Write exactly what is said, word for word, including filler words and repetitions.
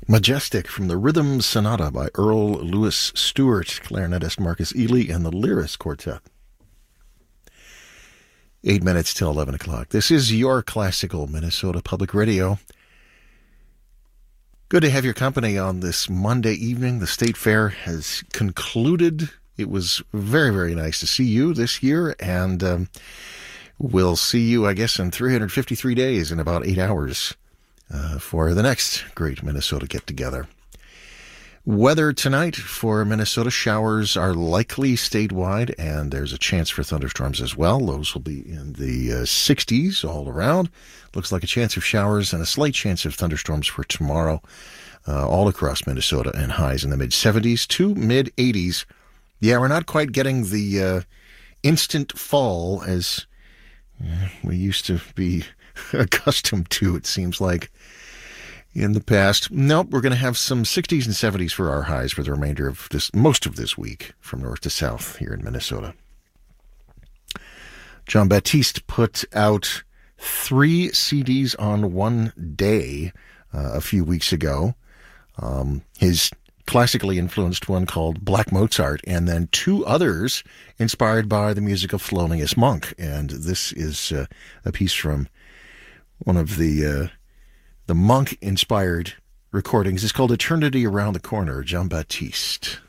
Majestic from the Rhythm Sonata by Earl Louis Stewart, clarinetist Marcus Ely, and the Lyris Quartet. Eight minutes till eleven o'clock. This is your classical Minnesota Public Radio. Good to have your company on this Monday evening. The State Fair has concluded. It was very, very nice to see you this year, and um, we'll see you, I guess, in three hundred fifty-three days in about eight hours. Uh, for the next great Minnesota get-together. Weather tonight for Minnesota, showers are likely statewide, and there's a chance for thunderstorms as well. Those will be in the uh, sixties all around. Looks like a chance of showers and a slight chance of thunderstorms for tomorrow, uh, all across Minnesota, and highs in the mid-seventies to mid-eighties. Yeah, we're not quite getting the uh, instant fall as uh, we used to be accustomed to, it seems like, in the past. Nope, we're going to have some sixties and seventies for our highs for the remainder of this, most of this week, from north to south here in Minnesota. Jon Batiste put out three C Ds on one day uh, a few weeks ago. Um, his classically influenced one called Black Mozart, and then two others inspired by the music of Thelonious Monk. And this is uh, a piece from one of the uh, the Monk-inspired recordings. It's called Eternity Around the Corner, Jon Batiste.